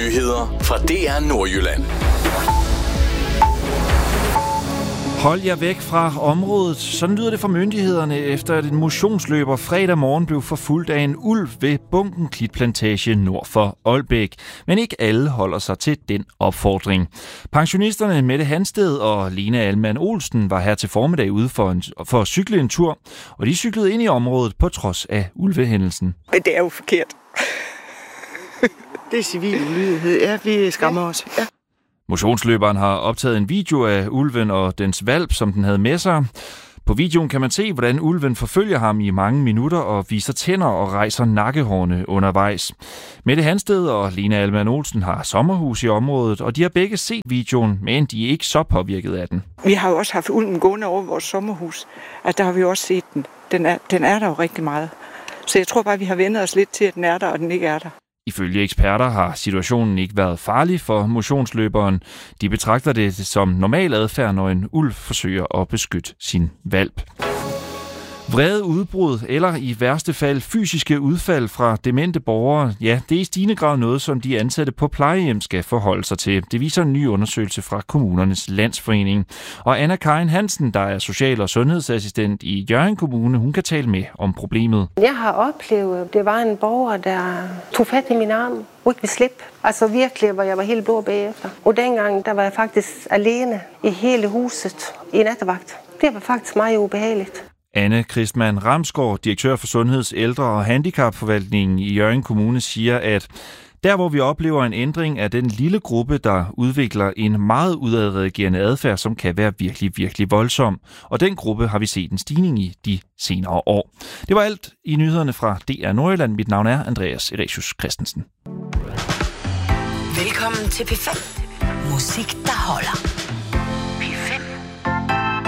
nyheder fra DR Nordjylland. Hold jer væk fra området. Sådan lyder det fra myndighederne, efter at en motionsløber fredag morgen blev forfulgt af en ulv ved Bunken Klitplantage nord for Ålbæk. Men ikke alle holder sig til den opfordring. Pensionisterne Mette Hansted og Lene Alman Olsen var her til formiddag ude for at cykle en tur, og de cyklede ind i området på trods af ulvehændelsen. Men det er jo forkert. Det er civil ulydighed. Ja, vi skammer os. Ja. Motionsløberen har optaget en video af ulven og dens hvalp, som den havde med sig. På videoen kan man se, hvordan ulven forfølger ham i mange minutter og viser tænder og rejser nakkehårene undervejs. Mette Hansted og Lene Alman Olsen har sommerhus i området, og de har begge set videoen, men de er ikke så påvirket af den. Vi har jo også haft ulven gående over vores sommerhus, og der har vi også set den. Den er der jo rigtig meget. Så jeg tror bare, vi har vendt os lidt til, at den er der, og den ikke er der. Ifølge eksperter har situationen ikke været farlig for motionsløberen. De betragter det som normal adfærd, når en ulv forsøger at beskytte sin hvalp. Vrede udbrud eller i værste fald fysiske udfald fra demente borgere, ja, det er i stigende grad noget, som de ansatte på plejehjem skal forholde sig til. Det viser en ny undersøgelse fra Kommunernes Landsforening. Og Anna Karin Hansen, der er social- og sundhedsassistent i Hjørring Kommune, hun kan tale med om problemet. Jeg har oplevet, at det var en borger, der tog fat i min arm og ikke ville slippe. Altså virkelig, hvor jeg var helt blå bagefter. Og dengang, der var jeg faktisk alene i hele huset i nattevagt. Det var faktisk meget ubehageligt. Anne Kristmann Ramsgaard, direktør for Sundheds-, Ældre- og Handicapforvaltningen i Hjørring Kommune, siger, at der hvor vi oplever en ændring af den lille gruppe, der udvikler en meget udadreagerende adfærd, som kan være virkelig, virkelig voldsom. Og den gruppe har vi set en stigning i de senere år. Det var alt i nyhederne fra DR Nordjylland. Mit navn er Andreas Eresius Christensen. Velkommen til P5. Musik, der holder.